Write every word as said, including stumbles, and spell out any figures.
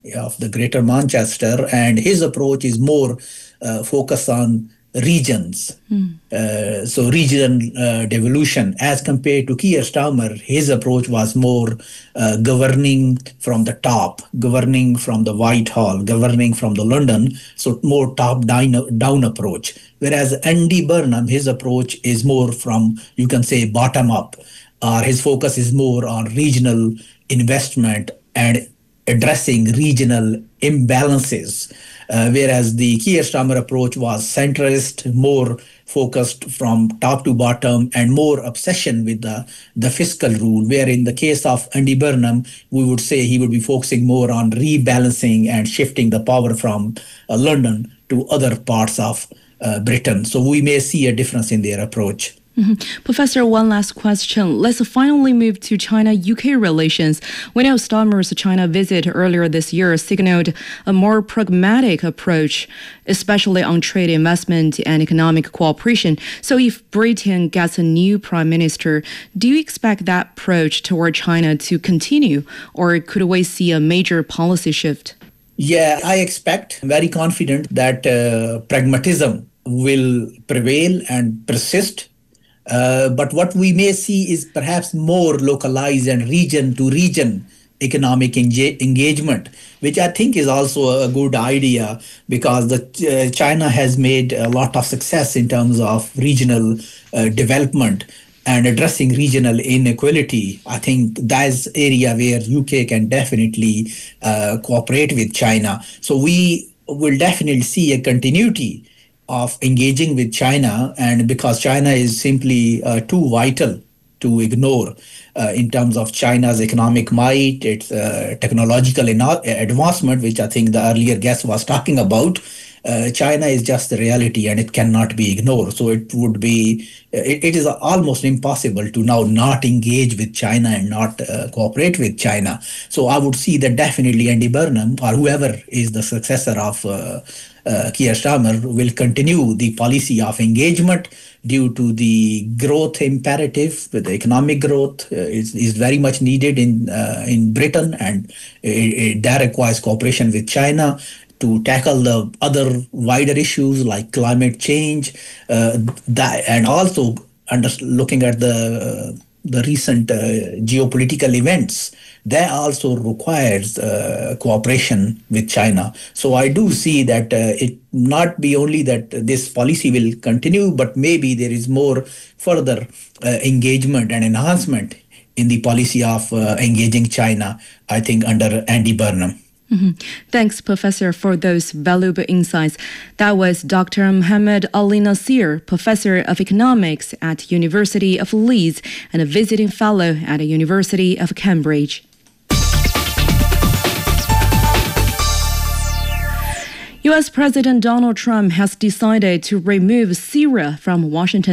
of the Greater Manchester, and his approach is more uh, focused on regions. Mm. Uh, so regional uh, devolution, as compared to Keir Starmer, his approach was more uh, governing from the top, governing from the Whitehall, governing from the London, so more top-down down approach. Whereas Andy Burnham, his approach is more from, you can say, bottom-up. Uh, his focus is more on regional investment and addressing regional imbalances, uh, whereas the Keir Starmer approach was centrist, more focused from top to bottom, and more obsession with the, the fiscal rule, where in the case of Andy Burnham, we would say he would be focusing more on rebalancing and shifting the power from uh, London to other parts of uh, Britain. So we may see a difference in their approach. Mm-hmm. Professor, one last question. Let's finally move to China-U K relations. We know Starmer's China visit earlier this year signaled a more pragmatic approach, especially on trade, investment, and economic cooperation. So if Britain gets a new prime minister, do you expect that approach toward China to continue, or could we see a major policy shift? Yeah, I expect, very confident that uh, pragmatism will prevail and persist. Uh, but what we may see is perhaps more localized and region to region economic enga- engagement, which I think is also a good idea, because the uh, China has made a lot of success in terms of regional uh, development and addressing regional inequality. I think that's area where U K can definitely uh, cooperate with China. So we will definitely see a continuity of engaging with China, and because China is simply uh, too vital to ignore uh, in terms of China's economic might, its uh, technological advancement, which I think the earlier guest was talking about. Uh, China is just the reality and it cannot be ignored. So it would be, it, it is almost impossible to now not engage with China and not uh, cooperate with China. So I would see that definitely Andy Burnham, or whoever is the successor of uh, uh, Keir Starmer, will continue the policy of engagement due to the growth imperative. The economic growth uh, is, is very much needed in, uh, in Britain, and it, it, that requires cooperation with China to tackle the other wider issues like climate change, uh, that, and also under, looking at the uh, the recent uh, geopolitical events, that also requires uh, cooperation with China. So I do see that uh, it not be only that this policy will continue, but maybe there is more further uh, engagement and enhancement in the policy of uh, engaging China, I think, under Andy Burnham. Mm-hmm. Thanks, Professor, for those valuable insights. That was Doctor Mohammed Ali Nasir, Professor of Economics at University of Leeds and a visiting fellow at the University of Cambridge. U S President Donald Trump has decided to remove Syria from Washington